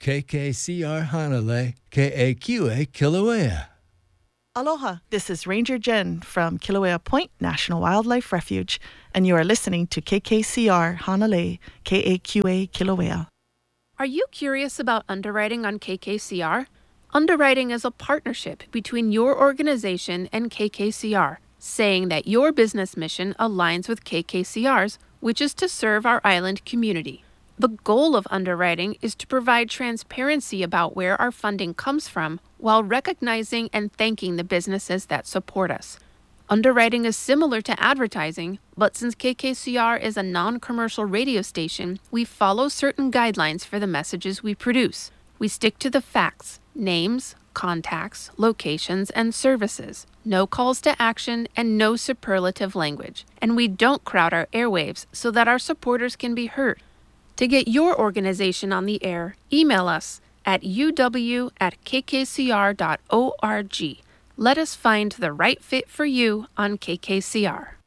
KKCR Hanalei, KAQA Kilauea. Aloha, this is Ranger Jen from Kilauea Point National Wildlife Refuge, and you are listening to KKCR Hanalei, KAQA Kilauea. Are you curious about underwriting on KKCR? Underwriting is a partnership between your organization and KKCR, saying that your business mission aligns with KKCR's, which is to serve our island community. The goal of underwriting is to provide transparency about where our funding comes from while recognizing and thanking the businesses that support us. Underwriting is similar to advertising, but since KKCR is a non-commercial radio station, we follow certain guidelines for the messages we produce. We stick to the facts, names, contacts, locations, and services. No calls to action and no superlative language. And we don't crowd our airwaves so that our supporters can be heard. To get your organization on the air, email us at uw@kkcr.org. Let us find the right fit for you on KKCR.